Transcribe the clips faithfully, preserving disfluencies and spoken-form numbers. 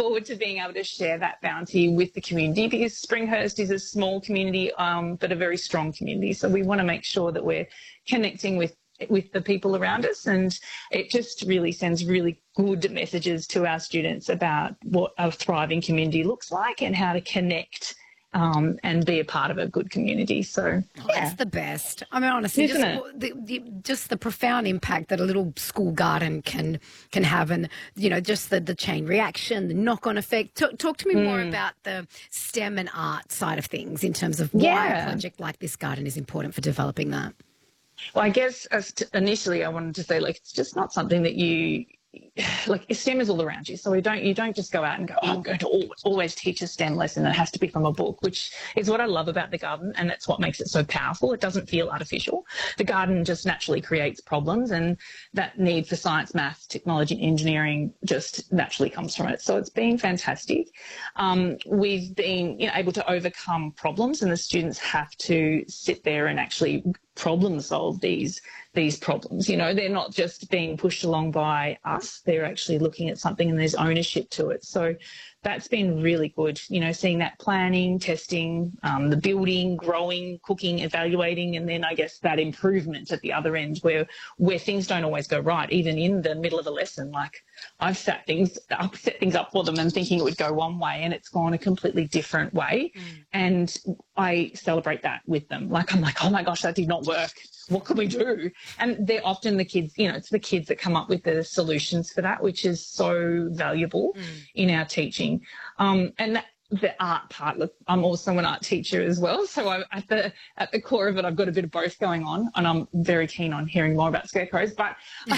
forward to being able to share that bounty with the community, because Springhurst is a small community, um, but a very strong community. So we want to make sure that we're connecting with with the people around us, and it just really sends really good messages to our students about what a thriving community looks like and how to connect um, and be a part of a good community. So oh, yeah. That's the best. I mean, honestly, Isn't just the, the, just the profound impact that a little school garden can can have, and you know, just the, the chain reaction, the knock-on effect. Talk, talk to me mm. more about the STEM and art side of things in terms of why yeah. a project like this garden is important for developing that. Well, I guess as to initially I wanted to say, like, it's just not something that you, like, STEM is all around you. So we don't, you don't just go out and go, oh, I'm going to always, always teach a STEM lesson that has to be from a book, which is what I love about the garden, and that's what makes it so powerful. It doesn't feel artificial. The garden just naturally creates problems, and that need for science, math, technology, and engineering just naturally comes from it. So it's been fantastic. Um, we've been, you know, able to overcome problems, and the students have to sit there and actually problem solve these these problems. You know, they're not just being pushed along by us, they're actually looking at something and there's ownership to it. So that's been really good, you know, seeing that planning, testing, um, the building, growing, cooking, evaluating, and then I guess that improvement at the other end where where things don't always go right, even in the middle of a lesson. Like I've set things, I've set things up for them and thinking it would go one way and it's gone a completely different way. Mm. And I celebrate that with them. Like I'm like, oh my gosh, that did not work. What can we do? And they're often the kids, you know, it's the kids that come up with the solutions for that, which is so valuable mm. in our teaching. Um, and that, the art part, look, I'm also an art teacher as well. So I, at the at the core of it, I've got a bit of both going on, and I'm very keen on hearing more about scarecrows, but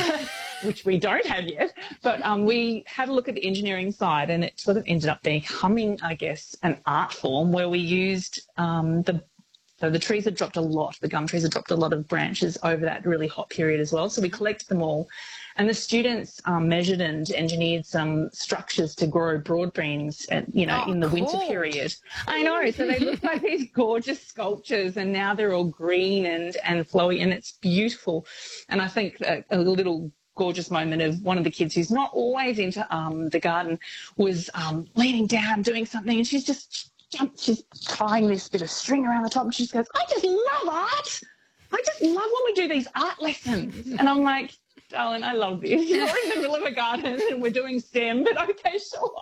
which we don't have yet. But um, we had a look at the engineering side, and it sort of ended up becoming, I guess, an art form where we used um, the So the trees had dropped a lot. The gum trees had dropped a lot of branches over that really hot period as well. So we collected them all. And the students um, measured and engineered some structures to grow broadbeans, at, you know, oh, in the cool. winter period. I know. So they look like these gorgeous sculptures, and now they're all green and, and flowy, and it's beautiful. And I think a, a little gorgeous moment of one of the kids who's not always into um, the garden was um, leaning down doing something, and she's just jump, she's tying this bit of string around the top, and she just goes, I just love art. I just love when we do these art lessons. And I'm like, darling, I love this. You're in the middle of a garden and we're doing STEM, but okay, sure.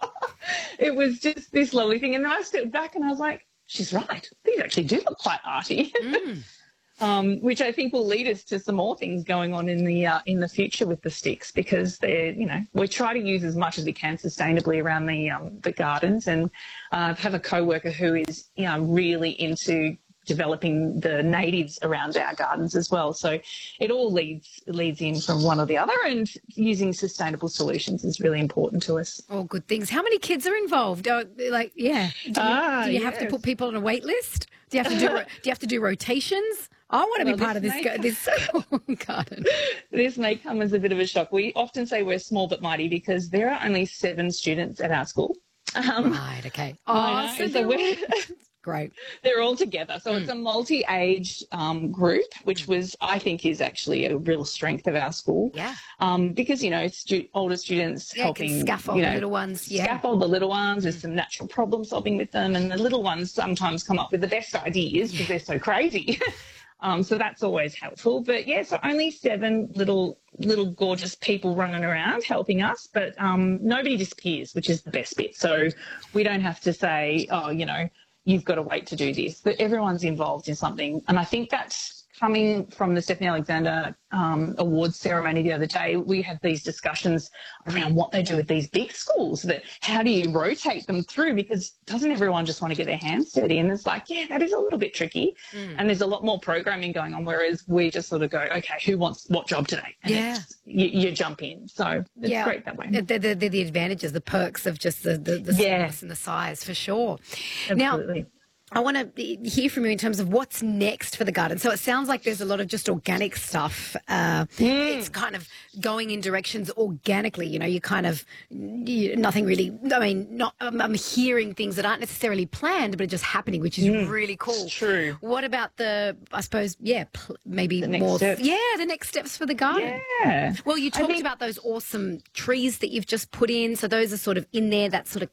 It was just this lovely thing. And then I stepped back and I was like, she's right. These actually do look quite arty. Mm. Um, which I think will lead us to some more things going on in the uh, in the future with the sticks, because they're, you know, we try to use as much as we can sustainably around the um, the gardens, and uh, have a co-worker who is, you know, really into developing the natives around our gardens as well. So it all leads leads in from one or the other, and using sustainable solutions is really important to us. All good things. How many kids are involved? Oh, like, yeah. Do you, ah, do you yes. have to put people on a wait list? Do you have to do do you have to do rotations? I want to well, be part of this may, this garden. This may come as a bit of a shock. We often say we're small but mighty because there are only seven students at our school. Um, right, okay. Oh, so so we're... Great. They're all together. So mm. it's a multi-age um, group, which mm. was, I think, is actually a real strength of our school. Yeah. Um, because, you know, stu- older students yeah, helping, scaffold you know, the little ones. Yeah. Scaffold the little ones. There's mm. some natural problem solving with them. And the little ones sometimes come up with the best ideas because yeah. they're so crazy. um, so that's always helpful. But, yeah, so only seven little little gorgeous people running around helping us. But um, nobody disappears, which is the best bit. So we don't have to say, oh, you know, you've got to wait to do this. But everyone's involved in something. And I think that's coming from the Stephanie Alexander um, awards ceremony the other day. We had these discussions around what they do with these big schools, that how do you rotate them through, because doesn't everyone just want to get their hands dirty? And it's like, yeah, that is a little bit tricky. Mm. And there's a lot more programming going on, whereas we just sort of go, okay, who wants what job today? And yeah. You, you jump in. So it's yeah. great that way. They're, they're, they're the advantages, the perks of just the, the, the yeah. size and the size, for sure. Absolutely. Now, I want to hear from you in terms of what's next for the garden. So it sounds like there's a lot of just organic stuff. Uh, mm. It's kind of going in directions organically. You know, you kind of, you, nothing really, I mean, not, um, I'm hearing things that aren't necessarily planned, but are just happening, which is mm. really cool. It's true. What about the, I suppose, yeah, pl- maybe the next more, steps. yeah, the next steps for the garden. Yeah. Well, you talked think... about those awesome trees that you've just put in. So those are sort of in there, that sort of